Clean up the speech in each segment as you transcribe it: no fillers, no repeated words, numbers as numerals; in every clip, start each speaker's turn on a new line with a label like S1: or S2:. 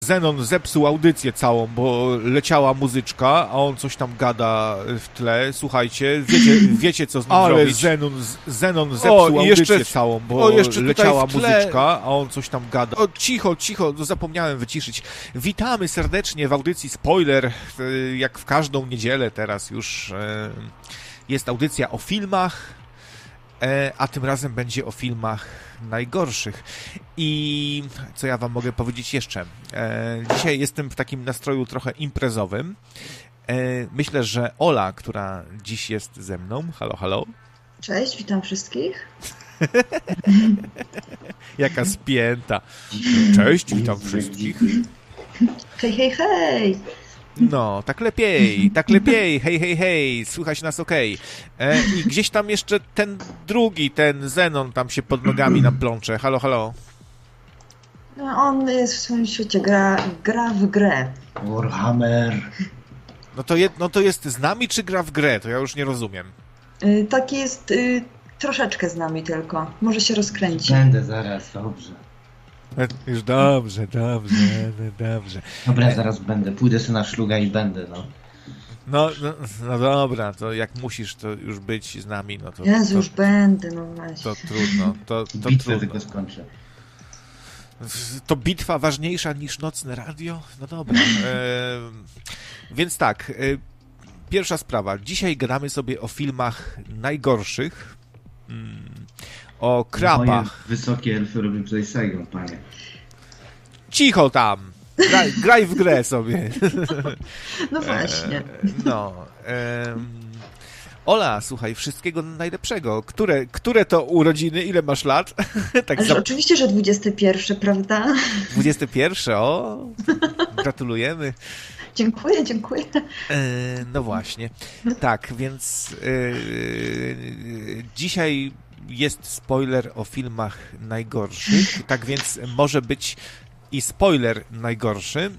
S1: Zenon zepsuł audycję całą, bo leciała muzyczka, a on coś tam gada w tle. Słuchajcie, wiecie co z nim zrobić. Zenon zepsuł audycję całą, bo leciała muzyczka, a on coś tam gada. O, cicho, zapomniałem wyciszyć. Witamy serdecznie w audycji Spoiler, jak w każdą niedzielę teraz już jest audycja o filmach, a tym razem będzie o filmach najgorszych. I co ja wam mogę powiedzieć jeszcze? Dzisiaj jestem w takim nastroju trochę imprezowym. Myślę, że Ola, która dziś jest ze mną, halo.
S2: Cześć, witam wszystkich.
S1: Jaka spięta. Cześć, witam wszystkich.
S2: Hej.
S1: No, tak lepiej, hej, słychać nas okej. I gdzieś tam jeszcze ten drugi, ten Zenon tam się pod nogami nam plącze. Halo.
S2: No, on jest w swoim świecie, gra w grę.
S3: Warhammer.
S1: No to jest z nami, czy gra w grę? To ja już nie rozumiem.
S2: Tak jest, troszeczkę z nami tylko. Może się rozkręci.
S3: Będę zaraz, dobrze.
S1: Już dobrze.
S3: Dobra, zaraz będę. Pójdę sobie na szluga i będę, no.
S1: No dobra, to jak musisz to już być z nami, no to...
S2: Jezu, już będę, no właśnie.
S1: To trudno, to
S3: bitwę
S1: trudno.
S3: tylko skończę.
S1: To bitwa ważniejsza niż nocne radio? No dobra. Więc tak, pierwsza sprawa. Dzisiaj gadamy sobie o filmach najgorszych, o krapach.
S3: Moje wysokie elfy robią tutaj Saigon, panie.
S1: Cicho tam! Graj w grę sobie.
S2: No właśnie.
S1: Ola, słuchaj, wszystkiego najlepszego. Które to urodziny? Ile masz lat? Tak
S2: Oczywiście, że 21, prawda?
S1: 21, o! Gratulujemy.
S2: Dziękuję.
S1: No właśnie. Tak, więc dzisiaj jest spoiler o filmach najgorszych, tak więc może być i spoiler najgorszy.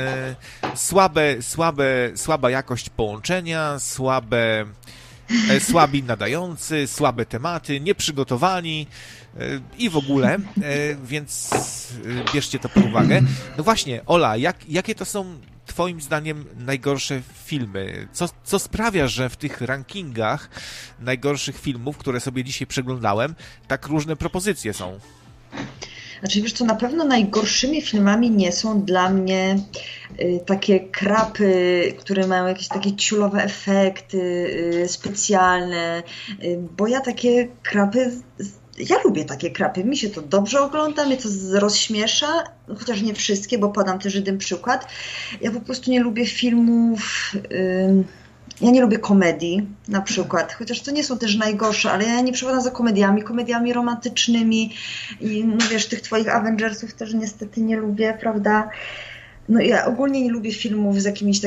S1: Słaba jakość połączenia, słabi nadający, słabe tematy, nieprzygotowani i w ogóle, więc bierzcie to pod uwagę. No właśnie, Ola, jakie to są twoim zdaniem najgorsze filmy? Co sprawia, że w tych rankingach najgorszych filmów, które sobie dzisiaj przeglądałem, tak różne propozycje są?
S2: Znaczy, wiesz co, na pewno najgorszymi filmami nie są dla mnie takie krapy, które mają jakieś takie ciulowe efekty specjalne, bo ja takie krapy... Ja lubię takie krapy, mi się to dobrze ogląda, mnie to rozśmiesza, chociaż nie wszystkie, bo podam też jeden przykład. Ja po prostu nie lubię filmów, ja nie lubię komedii na przykład, chociaż to nie są też najgorsze, ale ja nie przepadam za komediami romantycznymi i no wiesz, tych twoich Avengersów też niestety nie lubię, prawda? No ja ogólnie nie lubię filmów z jakimiś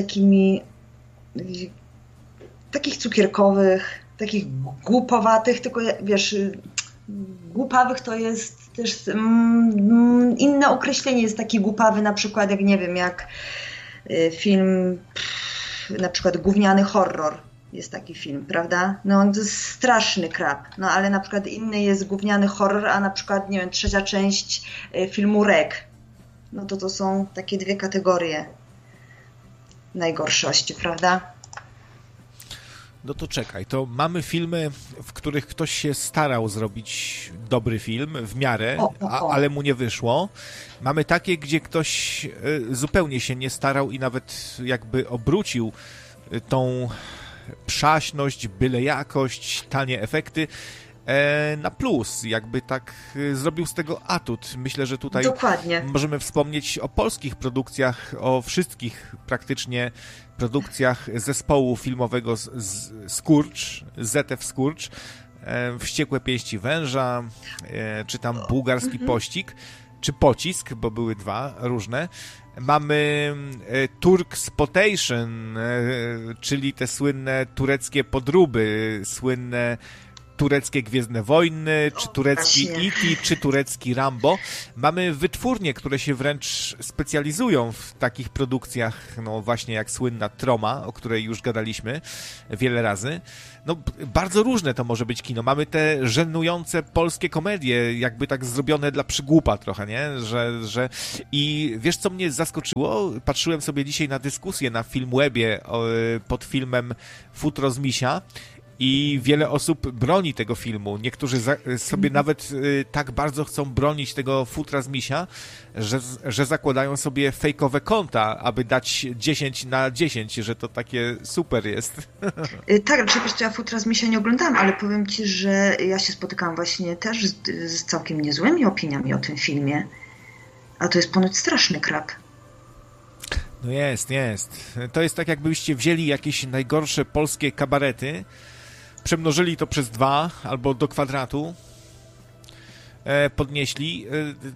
S2: takich cukierkowych, takich głupowatych, tylko wiesz... Głupawych to jest też inne określenie jest taki głupawy, na przykład jak nie wiem, jak film na przykład Gówniany horror jest taki film, prawda? No to jest straszny krap, no ale na przykład inny jest Gówniany horror, a na przykład nie wiem, trzecia część filmu Rek. No to są takie dwie kategorie najgorszości, prawda?
S1: No to czekaj, to mamy filmy, w których ktoś się starał zrobić dobry film, w miarę, ale mu nie wyszło. Mamy takie, gdzie ktoś zupełnie się nie starał i nawet jakby obrócił tą przaśność, byle jakość, tanie efekty na plus, jakby tak zrobił z tego atut. Myślę, że tutaj
S2: Dokładnie.
S1: Możemy wspomnieć o polskich produkcjach, o wszystkich praktycznie produkcjach zespołu filmowego Skurcz, ZF Skurcz, Wściekłe pięści węża, czy tam Bułgarski pościg, czy Pocisk, bo były dwa różne. Mamy Turkspotation, czyli te słynne tureckie podróby, słynne tureckie Gwiezdne Wojny, czy turecki E.T., czy turecki Rambo. Mamy wytwórnie, które się wręcz specjalizują w takich produkcjach, no właśnie jak słynna Troma, o której już gadaliśmy wiele razy. No, bardzo różne to może być kino. Mamy te żenujące polskie komedie, jakby tak zrobione dla przygłupa trochę, nie? Że... I wiesz, co mnie zaskoczyło? Patrzyłem sobie dzisiaj na dyskusję na Filmwebie pod filmem Futro z Misia i wiele osób broni tego filmu. Niektórzy sobie nawet tak bardzo chcą bronić tego Futra z Misia, że zakładają sobie fejkowe konta, aby dać 10/10, że to takie super jest.
S2: Tak, oczywiście ja Futra z Misia nie oglądałam, ale powiem Ci, że ja się spotykałam właśnie też z całkiem niezłymi opiniami o tym filmie. A to jest ponoć straszny krap.
S1: No jest. To jest tak, jakbyście wzięli jakieś najgorsze polskie kabarety, przemnożyli to przez 2 albo do kwadratu, podnieśli,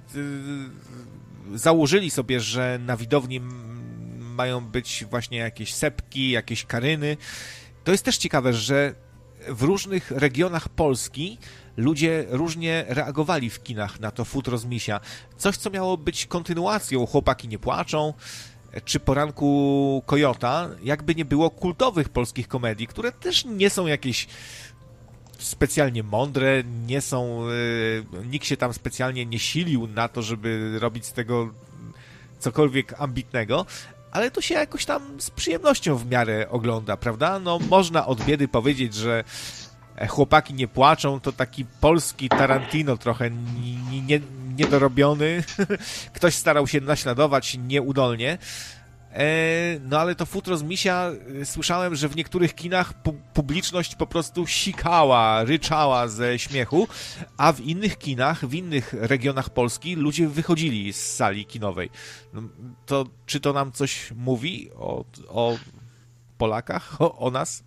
S1: założyli sobie, że na widowni mają być właśnie jakieś Sepki, jakieś Karyny. To jest też ciekawe, że w różnych regionach Polski ludzie różnie reagowali w kinach na to Futro z Misia. Coś, co miało być kontynuacją Chłopaki nie płaczą, czy Poranku Kojota, jakby nie było kultowych polskich komedii, które też nie są jakieś specjalnie mądre, nie są... nikt się tam specjalnie nie silił na to, żeby robić z tego cokolwiek ambitnego, ale to się jakoś tam z przyjemnością w miarę ogląda, prawda? No, można od biedy powiedzieć, że Chłopaki nie płaczą to taki polski Tarantino trochę niedorobiony. Ktoś starał się naśladować nieudolnie. No ale to Futro z Misia, słyszałem, że w niektórych kinach publiczność po prostu sikała, ryczała ze śmiechu, a w innych kinach, w innych regionach Polski ludzie wychodzili z sali kinowej. No, to czy to nam coś mówi o Polakach, o nas?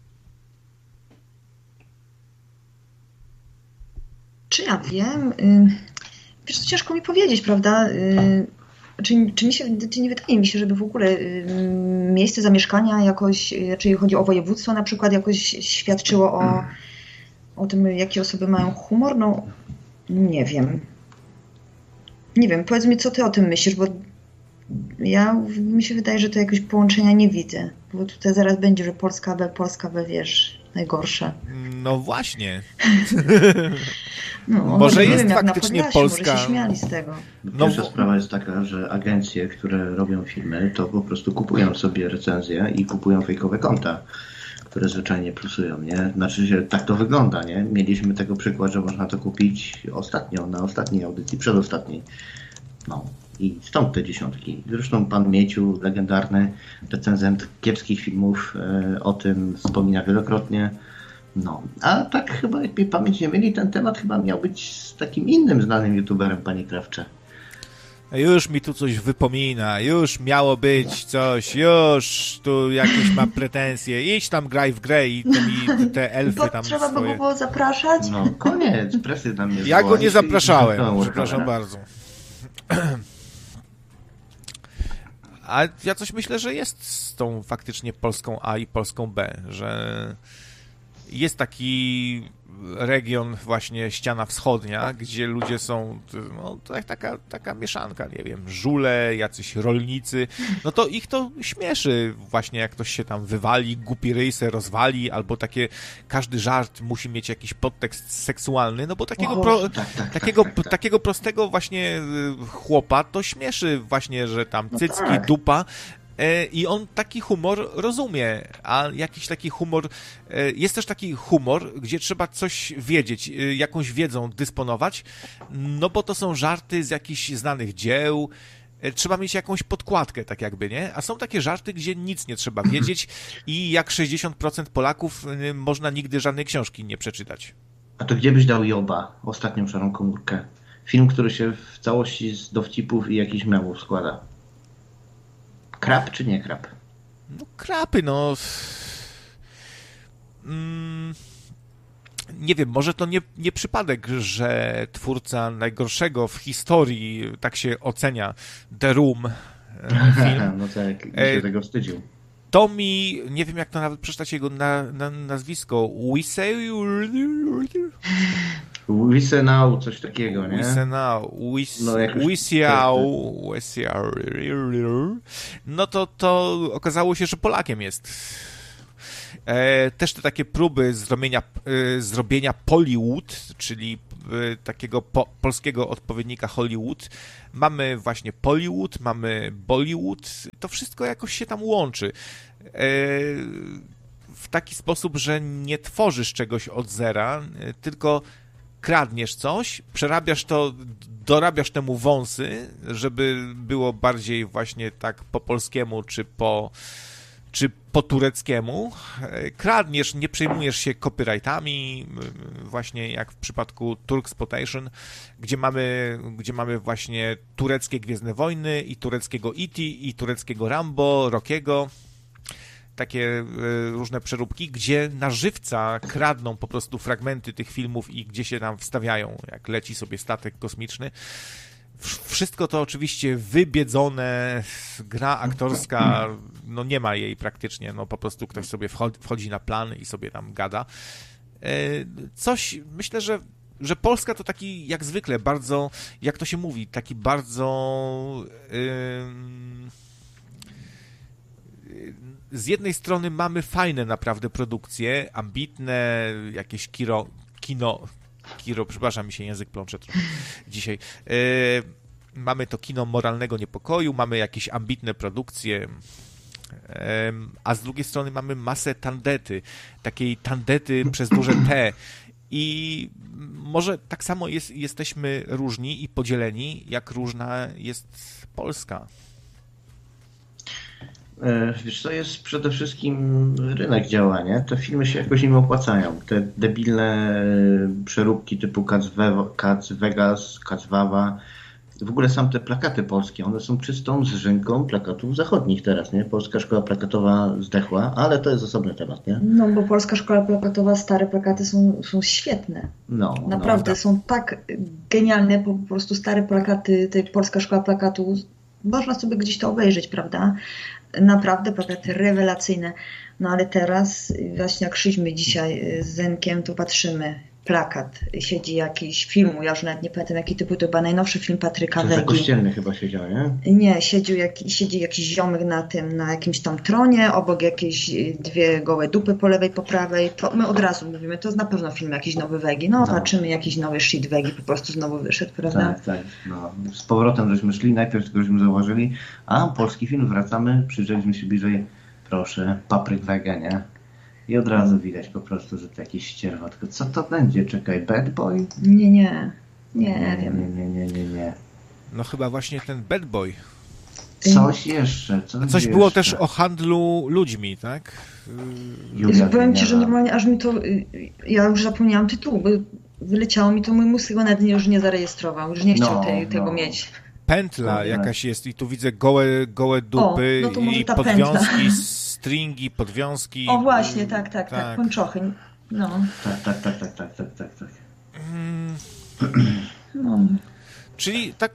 S2: Czy ja wiem? Wiesz, to ciężko mi powiedzieć, prawda? Czy nie wydaje mi się, żeby w ogóle miejsce zamieszkania jakoś, czyli chodzi o województwo na przykład, jakoś świadczyło o tym, jakie osoby mają humor? No, nie wiem. Nie wiem, powiedz mi, co ty o tym myślisz, bo mi się wydaje, że to jakiegoś połączenia nie widzę. Bo tutaj zaraz będzie, że Polska B, wiesz, najgorsze.
S1: No właśnie.
S2: No,
S1: może jest faktycznie Polska.
S2: Może się śmiali z tego.
S3: Pierwsza sprawa jest taka, że agencje, które robią filmy, to po prostu kupują sobie recenzje i kupują fejkowe konta, które zwyczajnie plusują, nie? Znaczy, że tak to wygląda, nie? Mieliśmy tego przykład, że można to kupić ostatnio, na ostatniej audycji, przedostatniej. No. I stąd te dziesiątki. Zresztą pan Mieciu, legendarny recenzent kiepskich filmów, o tym wspomina wielokrotnie. No, a tak chyba, jak mi pamięć nie myli, ten temat chyba miał być z takim innym znanym youtuberem, panie Krawcze.
S1: Już mi tu coś wypomina, już miało być coś, już tu jakieś mam pretensje, idź tam graj w grę i te elfy
S2: bo
S1: tam
S2: trzeba
S1: swoje.
S2: by było zapraszać?
S3: No, koniec, presy tam nie
S1: Ja go nie zapraszałem, przepraszam bardzo. A ja coś myślę, że jest z tą faktycznie Polską A i Polską B, że jest taki region właśnie ściana wschodnia, gdzie ludzie są, no taka mieszanka, nie wiem, żule, jacyś rolnicy, no to ich to śmieszy właśnie, jak ktoś się tam wywali, głupi ryj se rozwali, albo każdy żart musi mieć jakiś podtekst seksualny, no bo takiego prostego właśnie chłopa to śmieszy właśnie, że tam cycki, dupa, i on taki humor rozumie, a jakiś taki humor, jest też taki humor, gdzie trzeba coś wiedzieć, jakąś wiedzą dysponować, no bo to są żarty z jakichś znanych dzieł, trzeba mieć jakąś podkładkę, tak jakby, nie? A są takie żarty, gdzie nic nie trzeba wiedzieć i jak 60% Polaków można nigdy żadnej książki nie przeczytać.
S3: A to gdzie byś dał Joba, Ostatnią szarą komórkę? Film, który się w całości z dowcipów i jakichś memów składa. Krap czy nie krap?
S1: No krapy, no... Nie wiem, może to nie przypadek, że twórca najgorszego w historii, tak się ocenia, The Room film.
S3: No tak, się tego wstydził.
S1: Tommy, nie wiem jak to nawet przeczytać jego nazwisko,
S3: Wiesenau, coś takiego, nie?
S1: No to okazało się, że Polakiem jest. Też te takie próby zrobienia Pollywood, czyli takiego polskiego odpowiednika Hollywood. Mamy właśnie Pollywood, mamy Bollywood. To wszystko jakoś się tam łączy. W taki sposób, że nie tworzysz czegoś od zera, tylko kradniesz coś, przerabiasz to, dorabiasz temu wąsy, żeby było bardziej właśnie tak po polskiemu, czy po tureckiemu. Kradniesz, nie przejmujesz się copyrightami, właśnie jak w przypadku Turksploitation, gdzie mamy właśnie tureckie Gwiezdne Wojny i tureckiego E.T. i tureckiego Rambo, Rockiego. Takie różne przeróbki, gdzie na żywca kradną po prostu fragmenty tych filmów i gdzie się tam wstawiają, jak leci sobie statek kosmiczny. Wszystko to oczywiście wybiedzone, gra aktorska, no nie ma jej praktycznie, no po prostu ktoś sobie wchodzi na plan i sobie tam gada. Myślę, że Polska to taki jak zwykle bardzo, jak to się mówi, taki bardzo... Z jednej strony mamy fajne naprawdę produkcje, ambitne, jakieś kino, przepraszam, mi się język plącze trochę dzisiaj. Mamy to kino moralnego niepokoju, mamy jakieś ambitne produkcje, a z drugiej strony mamy masę tandety, takiej tandety przez duże T. I może tak samo jesteśmy różni i podzieleni, jak różna jest Polska.
S3: Wiesz, to jest przede wszystkim rynek działania. Te filmy się jakoś im opłacają. Te debilne przeróbki typu Cats Vegas, Cats Wawa, w ogóle sam te plakaty polskie, one są czystą zżynką plakatów zachodnich teraz, nie? Polska szkoła plakatowa zdechła, ale to jest osobny temat, nie?
S2: No, bo polska szkoła plakatowa, stare plakaty są świetne. Naprawdę są tak genialne, po prostu stare plakaty, tej polska szkoła plakatu, można sobie gdzieś to obejrzeć, prawda? Naprawdę plakaty rewelacyjne. No ale teraz, właśnie jak szliśmy dzisiaj z Zenkiem, to patrzymy, plakat, siedzi jakiś filmu, ja już nawet nie pamiętam jaki typu, to chyba najnowszy film Patryka Wegi.
S3: Kościelny chyba siedział, nie?
S2: Nie, siedzi jakiś ziomek na jakimś tam tronie, obok jakieś dwie gołe dupy po lewej, po prawej, to my od razu mówimy, to jest na pewno film jakiś nowy Wegi, patrzymy, jakiś nowy shit Wegi po prostu znowu wyszedł, prawda?
S3: Tak, no. Z powrotem żeśmy szli, najpierw tylko żeśmy zauważyli, polski film, wracamy, przyjrzeliśmy się bliżej, proszę, Papryk Wege, nie? I od razu widać po prostu, że to jakieś ścierwotko. Co to będzie? Czekaj, Bad Boy?
S2: Nie wiem.
S3: Nie.
S1: No chyba właśnie ten Bad Boy.
S3: Coś jeszcze.
S1: Coś było też o handlu ludźmi, tak?
S2: Powiem Ci, że normalnie aż mi to... Ja już zapomniałam tytułu, bo wyleciało mi to, mój mózg go nawet już nie zarejestrował, już nie chciał tego mieć.
S1: Pętla jakaś jest i tu widzę gołe dupy i podwiązki, stringi, podwiązki.
S2: O właśnie, tak, pończochy. No.
S3: Tak.
S2: No.
S1: Czyli tak...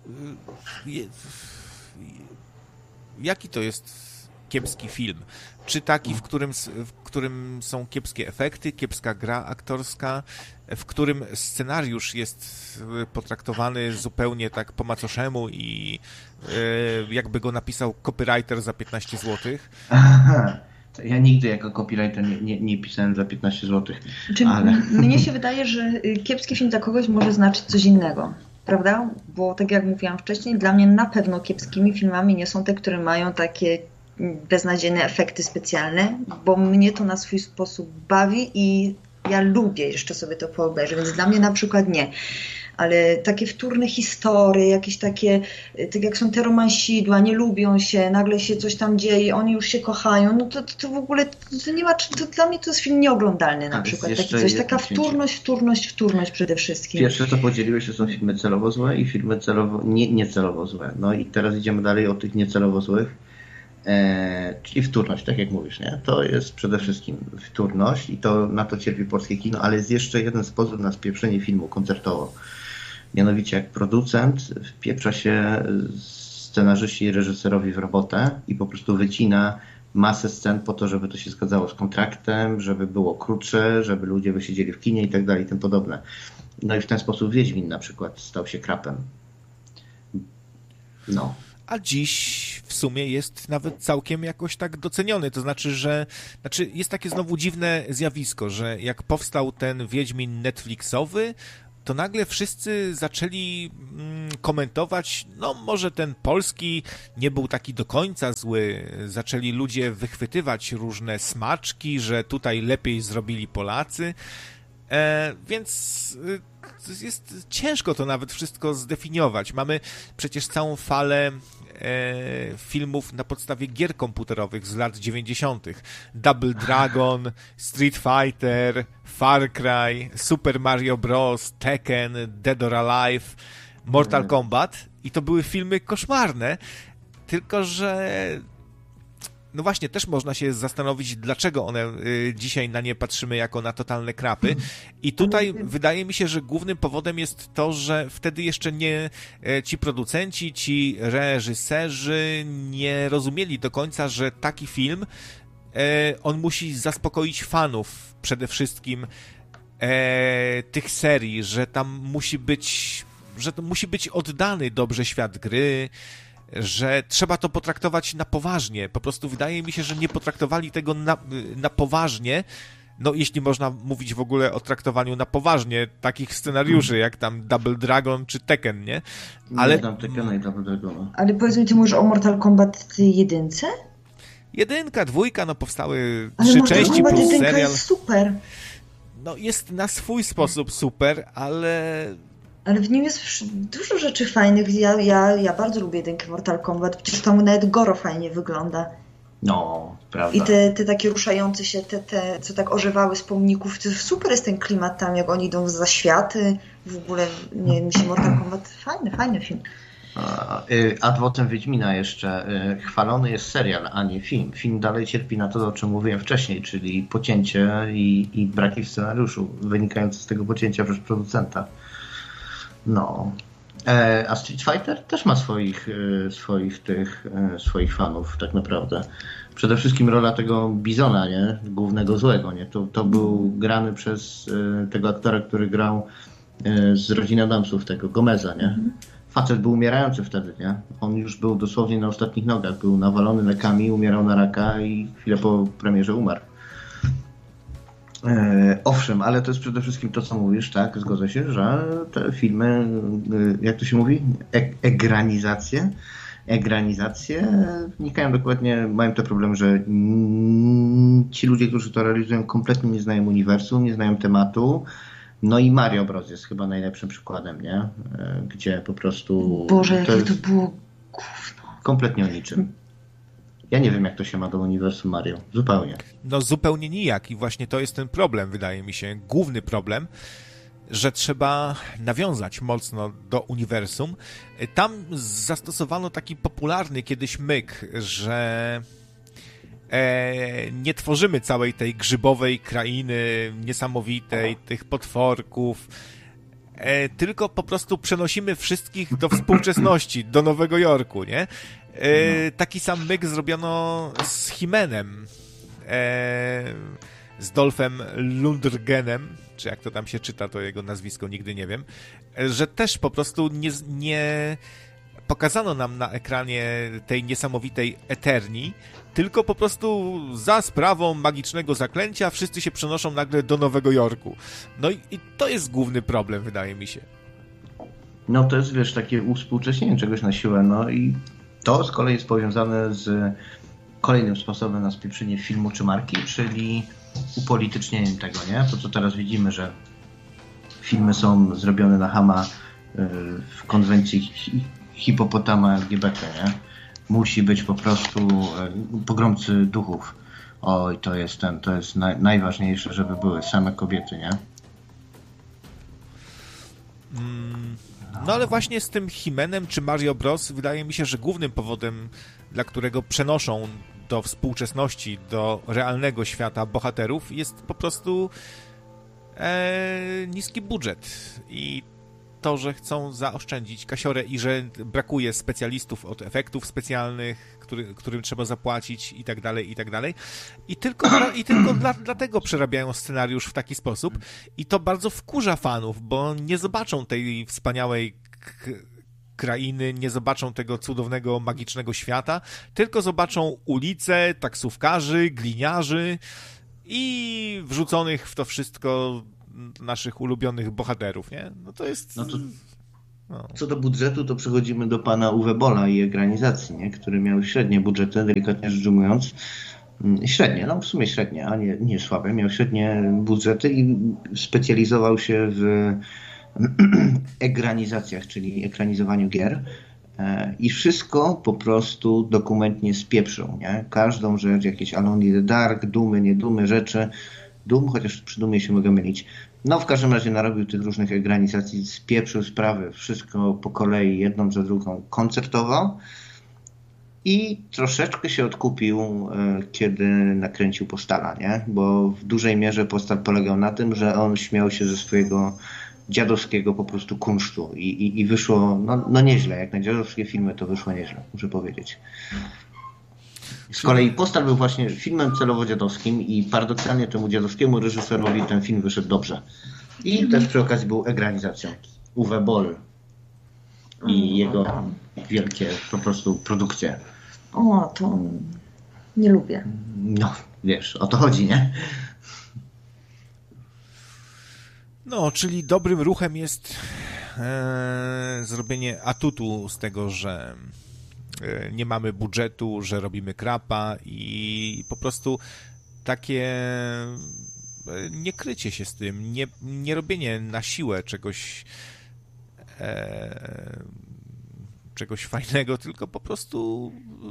S1: Jaki to jest kiepski film? Czy taki, w którym są kiepskie efekty, kiepska gra aktorska, w którym scenariusz jest potraktowany zupełnie tak po macoszemu i jakby go napisał copywriter za 15 zł?
S3: Aha. Ja nigdy jako copywriter nie pisałem za 15 zł. Ale...
S2: Mnie się wydaje, że kiepski film dla kogoś może znaczyć coś innego. Prawda? Bo tak jak mówiłam wcześniej, dla mnie na pewno kiepskimi filmami nie są te, które mają takie beznadziejne efekty specjalne, bo mnie to na swój sposób bawi i ja lubię jeszcze sobie to poobejrzeć, więc dla mnie na przykład nie. Ale takie wtórne historie, jakieś takie, tak jak są te romansidła, nie lubią się, nagle się coś tam dzieje, oni już się kochają, no to w ogóle to nie ma, to dla mnie to jest film nieoglądalny na przykład, taki coś, taka wtórność przede wszystkim.
S3: Pierwsze co podzieliłeś, to są filmy celowo złe i filmy niecelowo złe. No i teraz idziemy dalej od tych niecelowo złych, czyli wtórność, tak jak mówisz, nie? To jest przede wszystkim wtórność i to na to cierpi polskie kino, ale jest jeszcze jeden sposób na spieprzenie filmu koncertowo. Mianowicie jak producent wpieprza się scenarzyści i reżyserowi w robotę i po prostu wycina masę scen po to, żeby to się zgadzało z kontraktem, żeby było krótsze, żeby ludzie wysiedzieli w kinie i tak dalej i tym podobne. No i w ten sposób Wiedźmin na przykład stał się krapem. No.
S1: A dziś w sumie jest nawet całkiem jakoś tak doceniony. To znaczy, jest takie znowu dziwne zjawisko, że jak powstał ten Wiedźmin Netflixowy, to nagle wszyscy zaczęli komentować, no może ten polski nie był taki do końca zły. Zaczęli ludzie wychwytywać różne smaczki, że tutaj lepiej zrobili Polacy. Więc jest ciężko to nawet wszystko zdefiniować. Mamy przecież całą falę filmów na podstawie gier komputerowych z lat 90. Double Dragon, Street Fighter, Far Cry, Super Mario Bros., Tekken, Dead or Alive, Mortal Kombat i to były filmy koszmarne, tylko że no właśnie, też można się zastanowić, dlaczego one dzisiaj na nie patrzymy jako na totalne krapy. I tutaj wydaje mi się, że głównym powodem jest to, że wtedy jeszcze nie ci producenci, ci reżyserzy nie rozumieli do końca, że taki film, on musi zaspokoić fanów przede wszystkim tych serii, że tam musi być oddany dobrze świat gry, że trzeba to potraktować na poważnie. Po prostu wydaje mi się, że nie potraktowali tego na poważnie. No, jeśli można mówić w ogóle o traktowaniu na poważnie takich scenariuszy, jak tam Double Dragon czy Tekken, nie?
S3: Ale... Nie znam Tekkena i Double Dragona.
S2: Ale powiedz mi, ty mówisz o Mortal Kombat 1?
S1: 1, 2, no powstały
S2: ale
S1: 3
S2: Mortal
S1: części
S2: Kombat
S1: plus
S2: 1
S1: serial.
S2: jest super.
S1: No, jest na swój sposób super, ale
S2: w nim jest dużo rzeczy fajnych. Ja bardzo lubię jedynkę Mortal Kombat. Przecież tam nawet Goro fajnie wygląda.
S3: No, prawda.
S2: I te takie ruszające się, te co tak ożywały z pomników. To super jest ten klimat tam, jak oni idą za światy. W ogóle, nie wiem, Mortal Kombat fajny film.
S3: Adwokatem Wiedźmina jeszcze chwalony jest serial, a nie film. Film dalej cierpi na to, o czym mówiłem wcześniej, czyli pocięcie i braki w scenariuszu wynikające z tego pocięcia przez producenta. No. A Street Fighter też ma swoich fanów tak naprawdę. Przede wszystkim rola tego Bizona, nie? Głównego złego, nie? To był grany przez tego aktora, który grał z rodziny Adamsów, tego Gomeza, nie? Facet był umierający wtedy, nie? On już był dosłownie na ostatnich nogach, był nawalony lekami, umierał na raka i chwilę po premierze umarł. Owszem, ale to jest przede wszystkim to, co mówisz, tak? Zgodzę się, że te filmy, jak to się mówi? Egranizacje wnikają dokładnie, mają te problemy, że ci ludzie, którzy to realizują, kompletnie nie znają uniwersum, nie znają tematu. No i Mario Bros. Jest chyba najlepszym przykładem, nie? Gdzie po prostu...
S2: Boże, jakie to było gówno.
S3: Kompletnie o niczym. Ja nie wiem, jak to się ma do uniwersum Mario. Zupełnie.
S1: No zupełnie nijak i właśnie to jest ten problem, wydaje mi się, główny problem, że trzeba nawiązać mocno do uniwersum. Tam zastosowano taki popularny kiedyś myk, że nie tworzymy całej tej grzybowej krainy niesamowitej, tych potworków, tylko po prostu przenosimy wszystkich do współczesności, do Nowego Jorku, nie? Taki sam myk zrobiono z He-Manem, z Dolphem Lundgrenem, czy jak to tam się czyta, to jego nazwisko nigdy nie wiem, że też po prostu nie pokazano nam na ekranie tej niesamowitej Eterni, tylko po prostu za sprawą magicznego zaklęcia wszyscy się przenoszą nagle do Nowego Jorku. No i to jest główny problem, wydaje mi się.
S3: No to jest, wiesz, takie uwspółcześnienie czegoś na siłę, no i to z kolei jest powiązane z kolejnym sposobem na spieprzenie filmu czy marki, czyli upolitycznieniem tego, nie? To, co teraz widzimy, że filmy są zrobione na chama w konwencji hipopotama LGBT, nie? Musi być po prostu pogromcy duchów. Oj, to jest najważniejsze, żeby były same kobiety, nie?
S1: No ale właśnie z tym He-Manem czy Mario Bros. Wydaje mi się, że głównym powodem, dla którego przenoszą do współczesności, do realnego świata bohaterów, jest po prostu niski budżet. I to, że chcą zaoszczędzić kasiorę i że brakuje specjalistów od efektów specjalnych, którym trzeba zapłacić i tak dalej, i tak dalej. I tylko dlatego przerabiają scenariusz w taki sposób i to bardzo wkurza fanów, bo nie zobaczą tej wspaniałej krainy, nie zobaczą tego cudownego, magicznego świata, tylko zobaczą ulice, taksówkarzy, gliniarzy i wrzuconych w to wszystko naszych ulubionych bohaterów, nie? No to jest...
S3: Co do budżetu, to przechodzimy do pana Uwe Bolla i ekranizacji, nie? Który miał średnie budżety, delikatnie rzecz ujmując. Średnie, no w sumie średnie, a nie słabe. Miał średnie budżety i specjalizował się w ekranizacjach, czyli ekranizowaniu gier. I wszystko po prostu dokumentnie spieprzył, nie? Każdą rzecz, jakieś Alone in the Dark, dumy, niedumy rzeczy. Doom, chociaż przy Dumie się mogę mylić. No w każdym razie narobił tych różnych ekranizacji, spieprzył sprawy, wszystko po kolei, jedną za drugą koncertowo i troszeczkę się odkupił, kiedy nakręcił Postala, nie? Bo w dużej mierze Postal polegał na tym, że on śmiał się ze swojego dziadowskiego po prostu kunsztu i wyszło no nieźle, jak na dziadowskie filmy to wyszło nieźle, muszę powiedzieć. Z kolei Postal był właśnie filmem celowo dziadowskim i paradoksalnie temu dziadowskiemu reżyserowi ten film wyszedł dobrze. I też przy okazji był ekranizacją. Uwe Boll i jego wielkie po prostu produkcje.
S2: O, to nie lubię.
S3: No, wiesz, o to chodzi, nie?
S1: No, czyli dobrym ruchem jest zrobienie atutu z tego, że nie mamy budżetu, że robimy krapa i po prostu takie niekrycie się z tym, nie robienie na siłę czegoś fajnego, tylko po prostu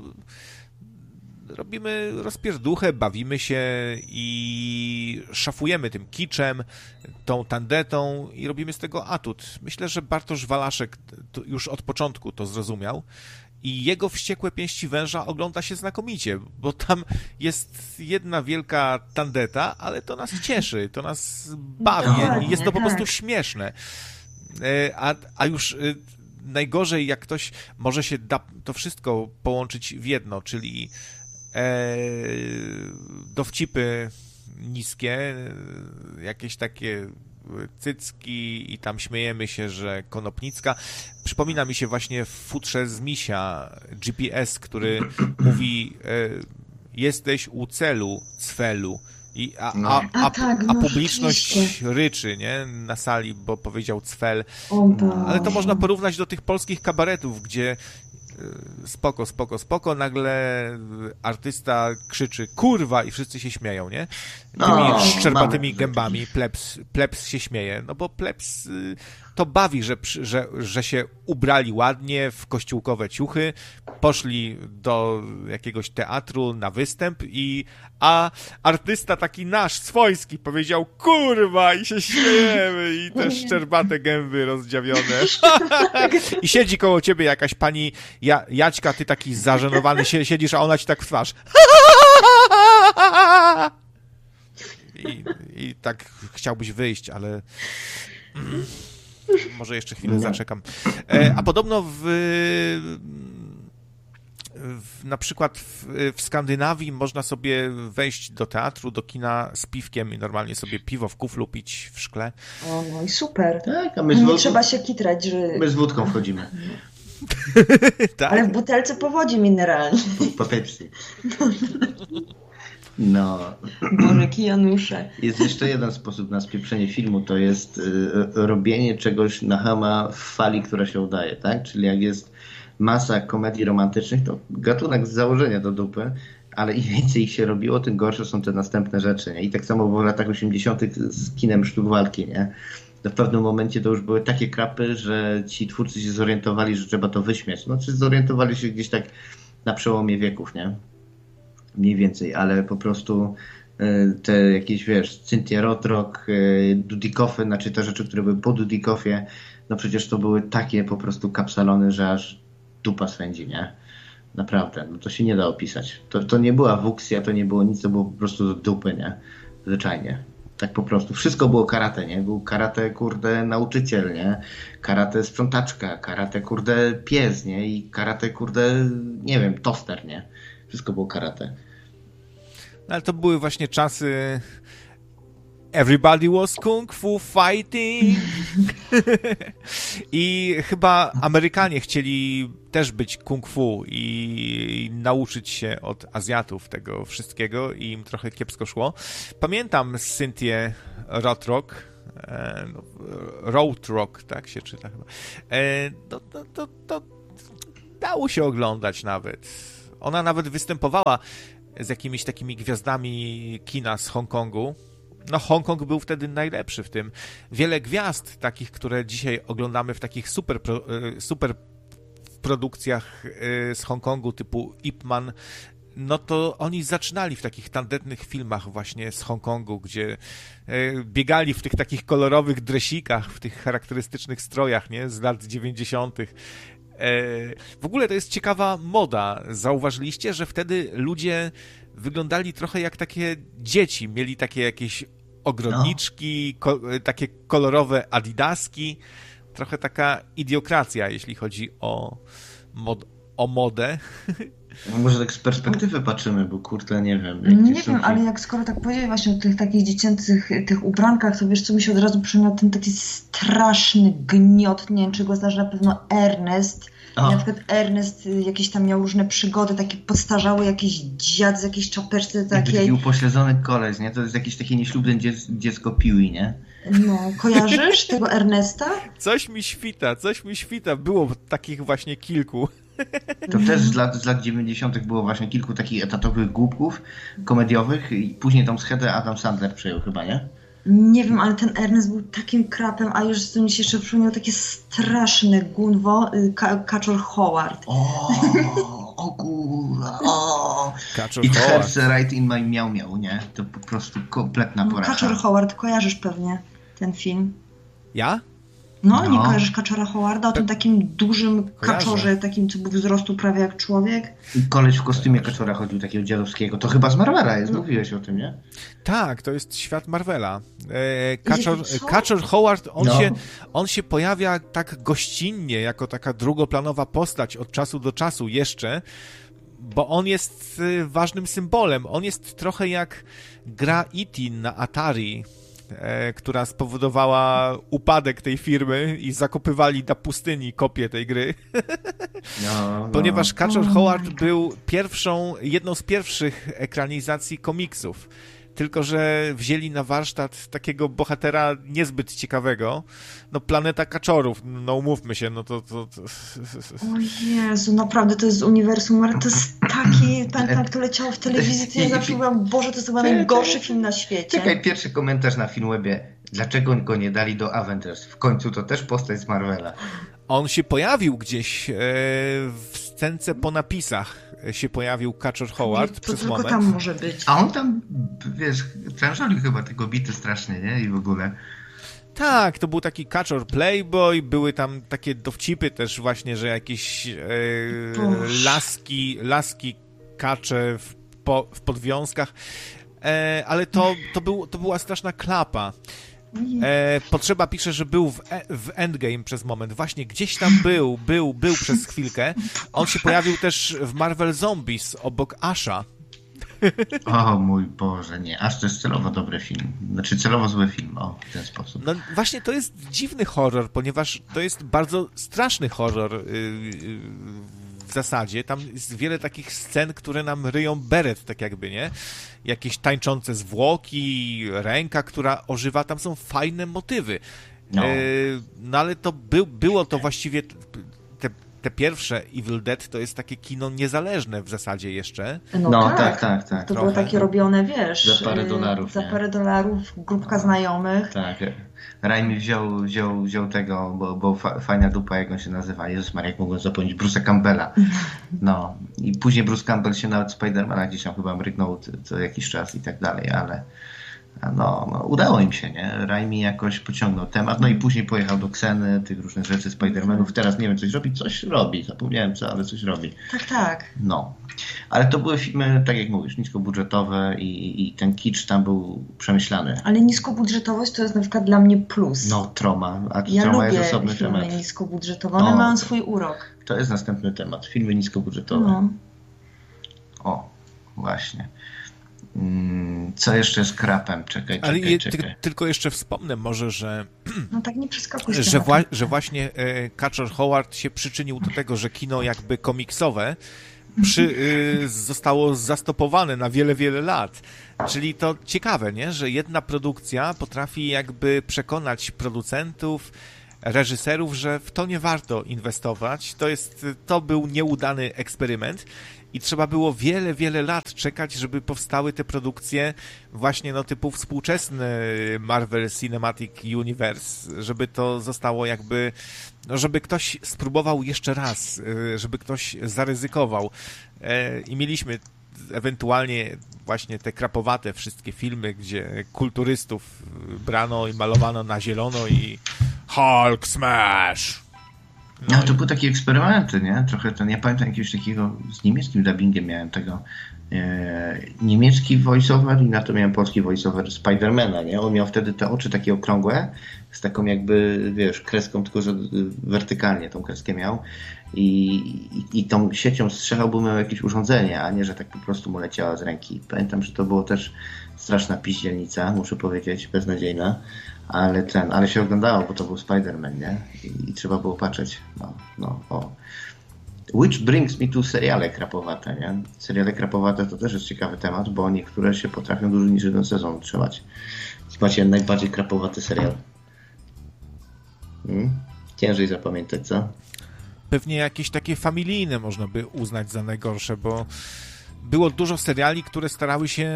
S1: robimy rozpierduchę, bawimy się i szafujemy tym kiczem, tą tandetą i robimy z tego atut. Myślę, że Bartosz Walaszek już od początku to zrozumiał i jego Wściekłe pięści węża ogląda się znakomicie, bo tam jest jedna wielka tandeta, ale to nas cieszy, to nas bawi i jest to po prostu śmieszne. A już najgorzej, jak ktoś może się da to wszystko połączyć w jedno, czyli dowcipy niskie, jakieś takie cycki i tam śmiejemy się, że Konopnicka. Przypomina mi się właśnie w futrze z Misia GPS, który mówi jesteś u celu, cfelu. A publiczność ryczy, nie? Na sali, bo powiedział cfel. Ale to można porównać do tych polskich kabaretów, gdzie spoko, nagle artysta krzyczy kurwa i wszyscy się śmieją, nie? Tymi szczerbatymi gębami plebs się śmieje, no bo plebs to bawi, że się ubrali ładnie w kościółkowe ciuchy, poszli do jakiegoś teatru na występ a artysta taki nasz, swojski powiedział kurwa i się śmiejemy i te szczerbate gęby rozdziawione. I siedzi koło ciebie jakaś pani Jaćka, ty taki zażenowany siedzisz, a ona ci tak w twarz. I tak chciałbyś wyjść, ale może jeszcze chwilę zaczekam. A podobno na przykład w Skandynawii można sobie wejść do teatru, do kina z piwkiem i normalnie sobie piwo w kuflu pić w szkle.
S2: O, no i super.
S3: Tak, a
S2: nie trzeba się kitrać, że...
S3: My z wódką wchodzimy.
S2: Tak? Ale w butelce po wodzie mineralnej.
S3: Po Pepsi. No.
S2: Boreki Janusze.
S3: Jest jeszcze jeden sposób na spieprzenie filmu, to jest robienie czegoś na chama w fali, która się udaje, tak? Czyli jak jest masa komedii romantycznych, to gatunek z założenia do dupy, ale im więcej ich się robiło, tym gorsze są te następne rzeczy, nie? I tak samo było w latach 80. z kinem sztuk walki, nie? W pewnym momencie to już były takie krapy, że ci twórcy się zorientowali, że trzeba to wyśmiać. No, czy zorientowali się gdzieś tak na przełomie wieków, nie? Mniej więcej, ale po prostu te jakieś, wiesz, Cynthia Rothrock, Dudikoffy, znaczy te rzeczy, które były po Dudikoffie, no przecież to były takie po prostu kapsalony, że aż dupa swędzi, nie? Naprawdę, no to się nie da opisać. To nie była wuksja, to nie było nic, to było po prostu do dupy, nie? Zwyczajnie. Tak po prostu. Wszystko było karate, nie? Był karate, kurde, nauczyciel, nie? Karate sprzątaczka, karate, kurde, pies, nie? I karate, kurde, nie wiem, toster, nie? Wszystko było karate.
S1: No ale to były właśnie czasy... Everybody was kung fu fighting. I chyba Amerykanie chcieli też być kung fu i nauczyć się od Azjatów tego wszystkiego i im trochę kiepsko szło. Pamiętam Cynthię Rothrock, Rothrock, tak się czyta chyba. To dało się oglądać nawet. Ona nawet występowała z jakimiś takimi gwiazdami kina z Hongkongu. No, Hongkong był wtedy najlepszy w tym. Wiele gwiazd takich, które dzisiaj oglądamy w takich super produkcjach z Hongkongu typu Ip Man, no to oni zaczynali w takich tandetnych filmach właśnie z Hongkongu, gdzie biegali w tych takich kolorowych dresikach, w tych charakterystycznych strojach, nie, z lat 90. W ogóle to jest ciekawa moda. Zauważyliście, że wtedy ludzie wyglądali trochę jak takie dzieci. Mieli takie jakieś ogrodniczki, takie kolorowe adidaski. Trochę taka idiokracja, jeśli chodzi o modę.
S3: Może tak z perspektywy patrzymy, bo kurde, nie wiem.
S2: Nie wiem, ale jak skoro tak powiedziałeś właśnie o tych takich dziecięcych tych ubrankach, to wiesz, co mi się od razu przypomniał, ten taki straszny gniot, nie wiem, czy go znasz na pewno, Ernest. Na przykład Ernest jakieś tam miał różne przygody, taki podstarzały jakiś dziad z jakiejś czapeczce takiej.
S3: Taki upośledzony koleś, nie? To jest jakieś takie nieślubne dziecko Piwi, nie?
S2: No, kojarzysz tego Ernesta?
S1: Coś mi świta. Było takich właśnie kilku.
S3: To też z lat 90. było właśnie kilku takich etatowych głupków komediowych i później tą schedę Adam Sandler przejął chyba, nie?
S2: Nie wiem, ale ten Ernest był takim krapem, a już tu mi się jeszcze przypomniał takie straszne gunwo, Kaczor Howard.
S3: O kurwa, It hurts right in my miau miau, nie? To po prostu kompletna porażka.
S2: Kaczor Howard, kojarzysz pewnie ten film?
S1: Ja?
S2: No, nie kojarzysz Kaczora Howarda? O tym takim dużym kaczorze, takim, co był wzrostu prawie jak człowiek?
S3: I koleś w kostiumie kaczora chodził, takiego dziadowskiego. To chyba z Marvela jest, mówiłeś o tym, nie?
S1: Tak, to jest świat Marvela. Kaczor Howard, on się pojawia tak gościnnie, jako taka drugoplanowa postać od czasu do czasu jeszcze, bo on jest ważnym symbolem. On jest trochę jak gra E.T. na Atari, która spowodowała upadek tej firmy i zakopywali na pustyni kopię tej gry. Ponieważ Kaczor Howard był jedną z pierwszych ekranizacji komiksów. Tylko że wzięli na warsztat takiego bohatera niezbyt ciekawego. No, Planeta Kaczorów, no umówmy się, no to...
S2: O Jezu, naprawdę to jest z uniwersum, ale to jest taki, tak to leciało w telewizji, to ja zawsze mówiłam, Boże, to jest chyba najgorszy film na świecie.
S3: Czekaj, pierwszy komentarz na Filmwebie. Dlaczego go nie dali do Avengers? W końcu to też postać z Marvela.
S1: On się pojawił gdzieś w scence po napisach. Się pojawił Kaczor Howard przez
S2: tylko
S1: moment.
S2: Tam może być.
S3: A on tam, wiesz, prężolił chyba tego bity strasznie, nie? I w ogóle.
S1: Tak, to był taki Kaczor Playboy, były tam takie dowcipy też właśnie, że jakieś laski kacze w podwiązkach, ale to była straszna klapa. Potrzeba pisze, że był w Endgame przez moment. Właśnie gdzieś tam był przez chwilkę. On się pojawił też w Marvel Zombies obok Asha.
S3: O mój Boże, nie. Ash to jest celowo dobry film. Znaczy celowo zły film, w ten sposób.
S1: No właśnie to jest dziwny horror, ponieważ to jest bardzo straszny horror w zasadzie. Tam jest wiele takich scen, które nam ryją beret, tak jakby, nie? Jakieś tańczące zwłoki, ręka, która ożywa. Tam są fajne motywy. No ale to było to właściwie... Te pierwsze Evil Dead to jest takie kino niezależne w zasadzie jeszcze.
S2: No tak. To było takie robione, wiesz...
S3: Za parę dolarów.
S2: Za parę dolarów, grupka znajomych.
S3: Tak. Raimi wziął tego, bo fajna dupa, jak on się nazywa. Jezus Maria, jak mogłem zapomnieć, Bruce'a Campbella. No. I później Bruce Campbell się nawet Spidermana gdzieś tam chyba mrygnął co jakiś czas i tak dalej, No, udało im się, nie? Raimi jakoś pociągnął temat, no i później pojechał do Kseny, tych różnych rzeczy, Spider-Manów. Teraz nie wiem, coś robi, zapomniałem co, ale coś robi.
S2: Tak.
S3: No. Ale to były filmy, tak jak mówisz, niskobudżetowe i ten kicz tam był przemyślany.
S2: Ale niskobudżetowość to jest na przykład dla mnie plus.
S3: No, Troma. A
S2: ja
S3: Troma
S2: lubię
S3: jest osobny
S2: filmy
S3: temat.
S2: niskobudżetowe, one mają swój urok.
S3: To jest następny temat. Filmy niskobudżetowe.
S2: No.
S3: O, właśnie. Co jeszcze z krapem? Czekaj.
S1: Tylko jeszcze wspomnę może, że
S2: no tak nie przeskakuj
S1: że właśnie Catcher Howard się przyczynił do tego, że kino jakby komiksowe zostało zastopowane na wiele, wiele lat. Czyli to ciekawe, nie? Że jedna produkcja potrafi jakby przekonać producentów, reżyserów, że w to nie warto inwestować. To był nieudany eksperyment i trzeba było wiele, wiele lat czekać, żeby powstały te produkcje właśnie typu współczesny Marvel Cinematic Universe, żeby to zostało jakby, żeby ktoś spróbował jeszcze raz, żeby ktoś zaryzykował. I mieliśmy ewentualnie właśnie te krapowate wszystkie filmy, gdzie kulturystów brano i malowano na zielono i Hulk Smash!
S3: No to były takie eksperymenty, nie? Trochę ja pamiętam jakiegoś takiego, z niemieckim dubbingiem miałem tego, niemiecki voiceover i na to miałem polski voiceover Spidermana, nie? On miał wtedy te oczy takie okrągłe, z taką jakby, wiesz, kreską, tylko że wertykalnie tą kreskę miał i tą siecią strzelał, bo miał jakieś urządzenie, a nie, że tak po prostu mu leciała z ręki. Pamiętam, że to było też straszna piździelnica, muszę powiedzieć, beznadziejna, ale się oglądało, bo to był Spider-Man, nie? I trzeba było patrzeć. Which brings me to seriale krapowate, nie? Seriale krapowate to też jest ciekawy temat, bo niektóre się potrafią dłużej niż jeden sezon trzymać. Macie najbardziej krapowaty serial. Ciężej zapamiętać, co?
S1: Pewnie jakieś takie familijne można by uznać za najgorsze, bo było dużo seriali, które starały się...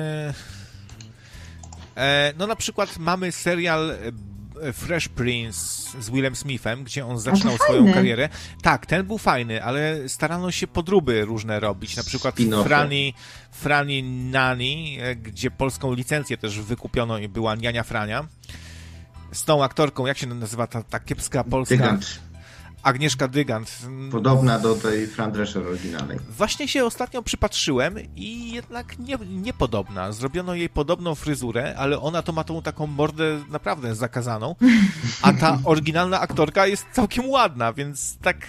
S1: No na przykład mamy serial Fresh Prince z Willem Smithem, gdzie on zaczynał swoją karierę. Tak, ten był fajny, ale starano się podróby różne robić, na przykład Frani Nani, gdzie polską licencję też wykupiono i była Niania Frania. Z tą aktorką, jak się nazywa ta kiepska polska...
S3: Dygant.
S1: Agnieszka Dygant.
S3: Podobna do tej Fran Drescher oryginalnej.
S1: Właśnie się ostatnio przypatrzyłem i jednak niepodobna. Zrobiono jej podobną fryzurę, ale ona to ma tą taką mordę naprawdę zakazaną, a ta oryginalna aktorka jest całkiem ładna, więc tak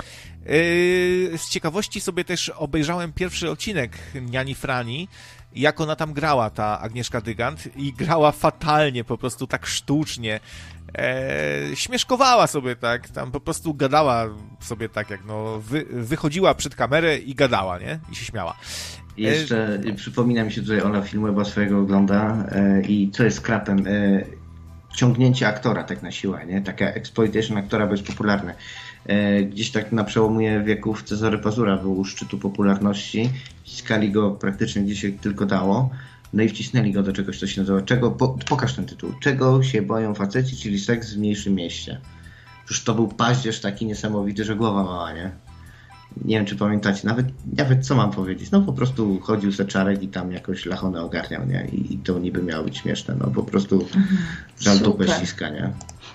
S1: z ciekawości sobie też obejrzałem pierwszy odcinek Niani Frani, jak ona tam grała, ta Agnieszka Dygant, i grała fatalnie, po prostu tak sztucznie. Śmieszkowała sobie tak, tam po prostu gadała sobie tak, jak wychodziła przed kamerę i gadała, nie? I się śmiała.
S3: Jeszcze przypomina mi się tutaj, Ola filmu swojego ogląda i co jest krapem? Ciągnięcie aktora tak na siłę, nie? Taka exploitation aktora, bo jest popularne. Gdzieś tak na przełomie wieków Cezary Pazura był u szczytu popularności. Ściskali go praktycznie gdzie się tylko dało. No i wcisnęli go do czegoś, co się nazywa. Pokaż ten tytuł. Czego się boją faceci, czyli seks w mniejszym mieście. Przecież to był paździerz taki niesamowity, że głowa mała, nie? Nie wiem, czy pamiętacie. Nawet co mam powiedzieć. No po prostu chodził se czarek i tam jakoś lachonę ogarniał, nie? I to niby miało być śmieszne. No po prostu żal dupę ściska, nie?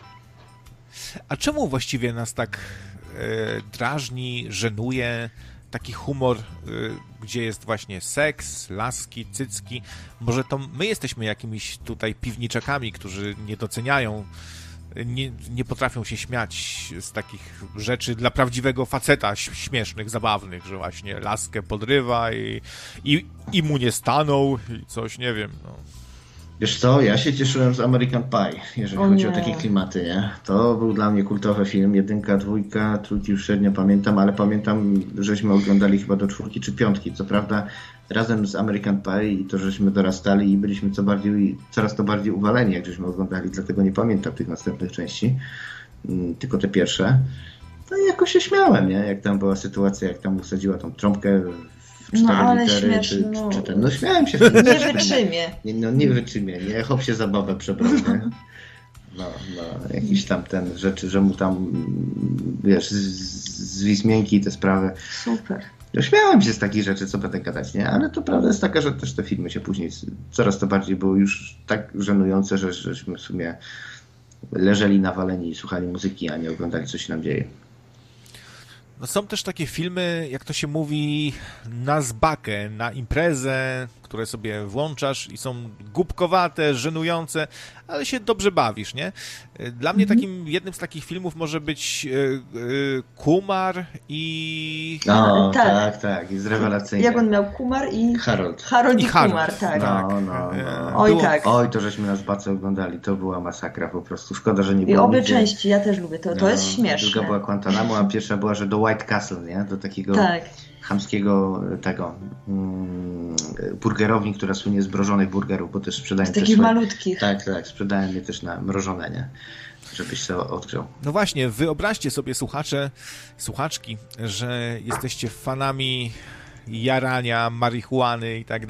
S1: A czemu właściwie nas tak drażni, żenuje taki humor, gdzie jest właśnie seks, laski, cycki? Może to my jesteśmy jakimiś tutaj piwniczakami, którzy nie doceniają, nie potrafią się śmiać z takich rzeczy dla prawdziwego faceta śmiesznych, zabawnych, że właśnie laskę podrywa i mu nie stanął i coś, nie wiem, no.
S3: Wiesz co, ja się cieszyłem z American Pie, jeżeli chodzi o takie klimaty, nie? To był dla mnie kultowy film, 1, 2, trójki już średnio pamiętam, ale pamiętam, żeśmy oglądali chyba do 4 czy 5, co prawda razem z American Pie i to, żeśmy dorastali i byliśmy coraz to bardziej uwaleni, jak żeśmy oglądali, dlatego nie pamiętam tych następnych części, tylko te pierwsze. No i jakoś się śmiałem, nie? Jak tam była sytuacja, jak tam usadziła tą trąbkę w 4
S2: ale
S3: litery,
S2: śmieszne,
S3: czy ten. No śmiałem się.
S2: Nie wytrzymie.
S3: Nie wytrzymie, nie? Hop się zabawę przebrał, nie? No, jakiś tam rzeczy, że mu tam, wiesz, z wismienki i te sprawy.
S2: Super.
S3: No, śmiałem się z takich rzeczy, co będę gadać, nie? Ale to prawda jest taka, że też te filmy się później coraz to bardziej były już tak żenujące, żeśmy w sumie leżeli nawaleni i słuchali muzyki, a nie oglądali, co się nam dzieje.
S1: No są też takie filmy, jak to się mówi, na zbakę, na imprezę, które sobie włączasz i są głupkowate, żenujące, ale się dobrze bawisz, nie? Dla mnie jednym z takich filmów może być Kumar i...
S3: No, tak, jest rewelacyjny.
S2: Jak on miał? Kumar i...
S3: Harold
S2: i Kumar, tak.
S3: No.
S2: Oj, tak.
S3: Oj, to żeśmy nas bardzo oglądali, to była masakra po prostu. Szkoda, że nie było.
S2: I obie części, ja też lubię, to jest śmieszne.
S3: Druga była Guantanamo, a pierwsza była, że do White Castle, nie? Do takiego chamskiego burgerowni, która słynie z mrożonych burgerów, bo też sprzedają...
S2: Z takich malutkich.
S3: Tak, sprzedają je też na mrożone, nie? Żebyś sobie odgrzał.
S1: No właśnie, wyobraźcie sobie, słuchaczki, że jesteście fanami jarania, marihuany i tak